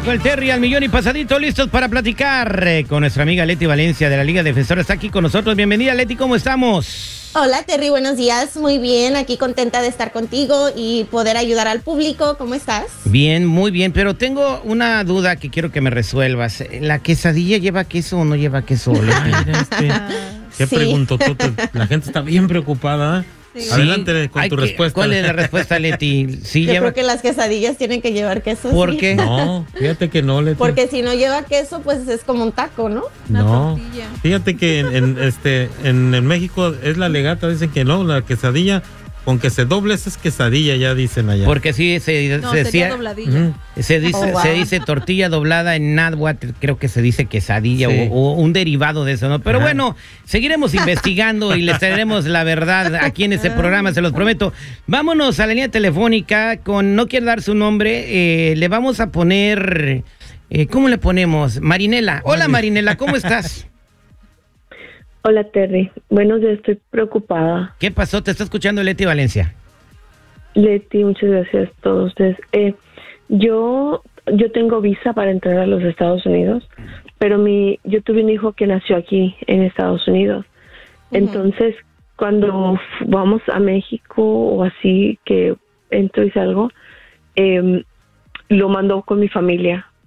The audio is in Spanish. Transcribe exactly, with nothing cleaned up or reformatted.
con el Terry al millón y pasadito, listos para platicar eh, con nuestra amiga Leti Valencia de la Liga Defensora. Está aquí con nosotros. Bienvenida, Leti, ¿cómo estamos? Hola, Terry, buenos días. Muy bien, aquí contenta de estar contigo y poder ayudar al público. ¿Cómo estás? Bien, muy bien, pero tengo una duda que quiero que me resuelvas. ¿La quesadilla lleva queso o no lleva queso, Leti? Ay, este, ¿Qué Sí. preguntó tú? La gente está bien preocupada. Sí. Adelante con Hay tu que- respuesta. ¿Cuál es la respuesta, Leti? Sí Yo lleva. creo que las quesadillas tienen que llevar queso. ¿Por sí. qué? No, fíjate que no, Leti. Porque si no lleva queso, pues es como un taco, ¿no? No, fíjate que en, en, este, en, en México es la legata, dicen que no, la quesadilla, con que se doble esa es quesadilla, ya dicen allá. Porque sí se, No, se sería decía. dobladilla. Ujú. Se dice, Oh, wow. se dice tortilla doblada en náhuatl, creo que se dice quesadilla Sí. o, o un derivado de eso, ¿no? Pero Ajá. bueno, seguiremos investigando y les traeremos la verdad aquí en este programa, se los prometo. Vámonos a la línea telefónica con, no quiere dar su nombre, eh, le vamos a poner, eh, ¿cómo le ponemos? Marinela. Hola Marinela, ¿cómo estás? Hola Terry, buenos días, estoy preocupada. ¿Qué pasó? Te está escuchando Leti Valencia. Leti, muchas gracias a todos ustedes. Eh, yo, yo tengo visa para entrar a los Estados Unidos, pero mi, yo tuve un hijo que nació aquí en Estados Unidos. Ujú. Entonces, cuando f- vamos a México o así, que entro y salgo, eh, lo mando con mi familia